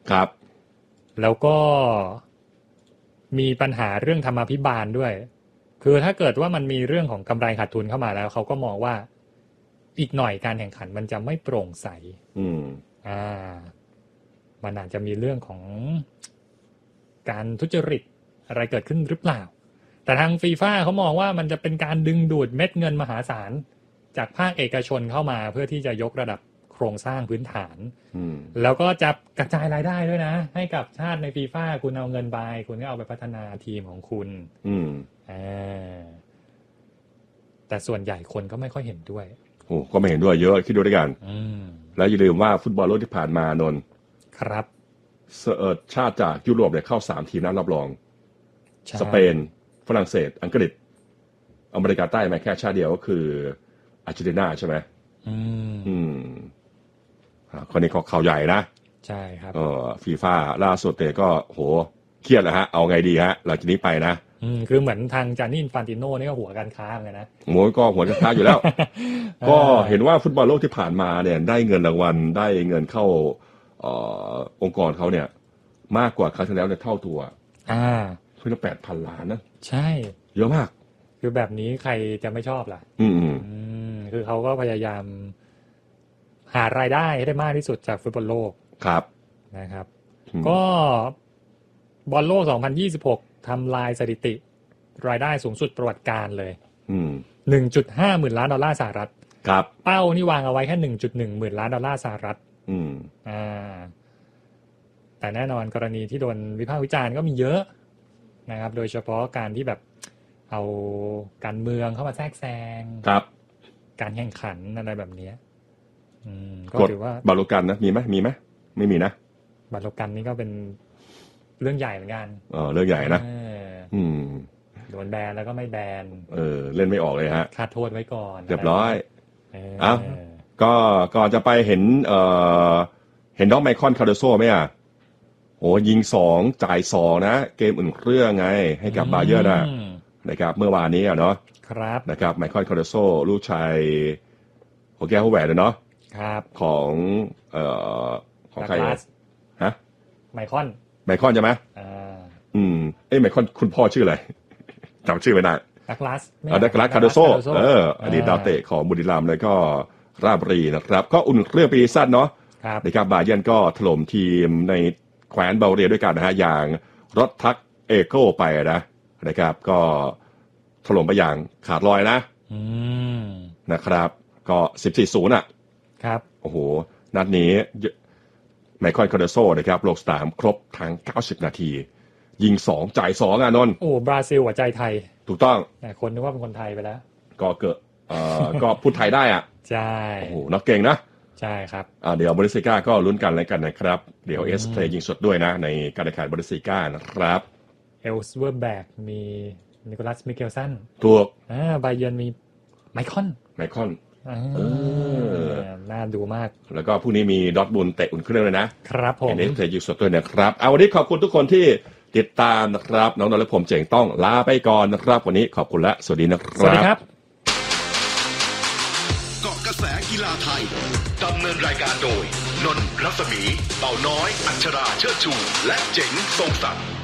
ครับแล้วก็มีปัญหาเรื่องธรรมาภิบาลด้วยคือถ้าเกิดว่ามันมีเรื่องของกำไรขาดทุนเข้ามาแล้วเขาก็มองว่าอีกหน่อยการแข่งขันมันจะไม่โปร่งใสมันอาจจะมีเรื่องของการทุจริตอะไรเกิดขึ้นหรือเปล่าแต่ทางฟีฟ่าเขามองว่ามันจะเป็นการดึงดูดเม็ดเงินมหาศาลจากภาคเอกชนเข้ามาเพื่อที่จะยกระดับโครงสร้างพื้นฐานแล้วก็จะกระจายรายได้ด้วยนะให้กับชาติในฟีฟ่าคุณเอาเงินไปคุณก็เอาไปพัฒนาทีมของคุณแต่ส่วนใหญ่คนก็ไม่ค่อยเห็นด้วยโอ้ก็ไม่เห็นด้วยเยอะคิดดูด้วยกันแล้วอย่าลืมว่าฟุตบอลโลกที่ผ่านมานนท์ครับชาติจากยุโรปเนี่ยเข้า3ทีมนั้นรับรองสเปนฝรั่งเศสอังกฤษอเมริกาใต้มาแค่ชาติเดียวก็คืออาร์เจนตินาใช่ไหมคนนี้ข่าวใหญ่นะใช่ครับฟีฟ่าล่าสุดเตะก็โหเครียดแล้วฮะเอาไงดีฮะหลังจากนี้ไปนะคือเหมือนทางจานี่อินฟานติโน่นี่ก็หัวการค้าเหมือนกันนะโอ้ก็หัวการค้าอยู่แล้ว ก็เห็นว่าฟุตบอลโลกที่ผ่านมาเนี่ยได้เงินรางวัลได้เงินเข้าองค์กรเขาเนี่ยมากกว่าครั้งที่แล้วเนี่ยเท่าตัวเพิ่ม8,000 ล้านนะใช่เยอะมากคือแบบนี้ใครจะไม่ชอบล่ะคือเขาก็พยายามหารายได้ให้ได้มากที่สุดจากฟุตบอลโลกครับนะครับก็บอลโลก2026ทำลายสถิติรายได้สูงสุดประวัติการเลย1.5 หมื่นล้านดอลลาร์สหรัฐครับเป้านี่วางเอาไว้แค่ 1.1 หมื่นล้านดอลลาร์สหรัฐแต่แน่นอนกรณีที่โดนวิพากษ์วิจารณ์ก็มีเยอะนะครับโดยเฉพาะการที่แบบเอาการเมืองเข้ามาแทรกแซงการแข่งขันอะไรแบบนี้ก็ถือว่าบาโลกันนะมีไหมไม่มีนะบาโลกันนี่ก็เป็นเรื่องใหญ่เหมือนกันเรื่องใหญ่นะโดนแบนแล้วก็ไม่แบนเล่นไม่ออกเลยฮะคาดโทษไว้ก่อนเรียบร้อยก็จะไปเห็นน้องไมคอนคาร์โดโซ่ไหมอ่ะโอ้ยิง2จ่าย2นะเกมอุ่นเครื่องไงให้กับบาเยิร์นนะครับเมื่อวานนี้เนาะครับนะครับไมคอนคาร์โดโซ่ลูกชายหัวแก้วหัวแหวนเนาะครับของใครฮะไมคอนใช่ไหมไมคอนคุณพ่อชื่ออะไรจำชื่อไม่ได้ดักลาสคาร์โดโซ่อดีตดาวเตะของบุรีรัมย์แล้วก็ราชบุรีนะครับก็อุ่นเครื่องปีสั้นเนาะนะครับบาเยิร์นก็ถล่มทีมในแขวนเบาเรียด้วยกันนะฮะอย่างรถทักเอโก้ไปนะครับก็ถล่มไปอย่างขาดลอยนะครับก็ 14-0 ครับโอ้โหนัดนี้ไมคอนคาร์โดโซ่นะครับลงสนามครบทั้ง90 นาทียิง2จ่าย2นนท์บราซิลหัวใจไทยถูกต้องแต่คนนึกว่าเป็นคนไทยไปแล้วก็เกิดก็พูดไทยได้ใช่โอ้โหนักเก่งนะใช่ครับเดี๋ยวบริสิก้าก็ลุ้นกันอะไรกันนะครับเดี๋ยวเพลย์ยิงสดด้วยนะในการแข่งขันบริสิก้านะครับเอลสเวอร์แบกมีนิโคลัสมิเกลสันถูกบาเยิร์นมีไมคอนน่าดูมากแล้วก็พรุ่งนี้มีดอร์ทมุนด์เตะอุ่นเครื่องเลยนะครับผมเพลย์ยิงสดด้วยนะครับวันนี้ขอบคุณทุกคนที่ติดตามนะครับน้องนนท์และผมเจ๋งต้องลาไปก่อนนะครับวันนี้ขอบคุณและสวัสดีนะครับสวัสดีครับเกาะกระแสกีฬาไทยดำเนินรายการโดยนนท์รัศมีเป่าน้อยอัชราเชิดชูและเจ๋งทรงศักดิ์